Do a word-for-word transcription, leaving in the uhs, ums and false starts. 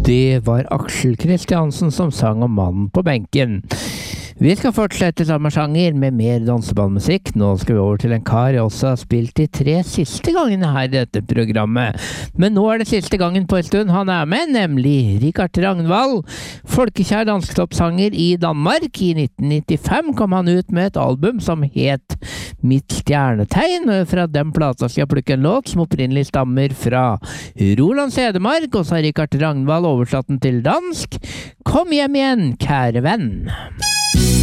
Det var Aksel Kristiansen som sang om mannen på benken. Vi skal fortsette samme sjanger med mer danseballmusikk. Nå skal vi over til en kar jeg også har spilt de tre siste gangene her i dette programmet. Men nå er det siste gangen på en stund han er med, nemlig Richard Ragnvald. Folkekjær dansktoppsanger i Danmark. I nitten nittifem kom han ut med et album som het Mitt stjernetegn. Fra den plata skal jeg plukke en låt som opprinnelig stammer fra Roland Sedemark, og så har Richard Ragnvald oversatt den til dansk. Kom hjem igjen, kjære venn.